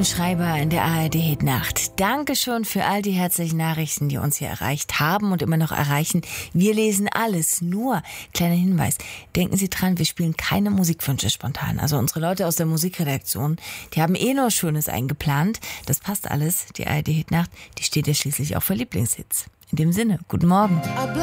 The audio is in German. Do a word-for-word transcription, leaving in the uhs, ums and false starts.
Schreiber in der A R D-Hitnacht. Dankeschön für all die herzlichen Nachrichten, die uns hier erreicht haben und immer noch erreichen. Wir lesen alles, nur, kleiner Hinweis, denken Sie dran, wir spielen keine Musikwünsche spontan. Also unsere Leute aus der Musikredaktion, die haben eh nur Schönes eingeplant. Das passt alles, die A R D-Hitnacht, die steht ja schließlich auch für Lieblingshits. In dem Sinne, guten Morgen.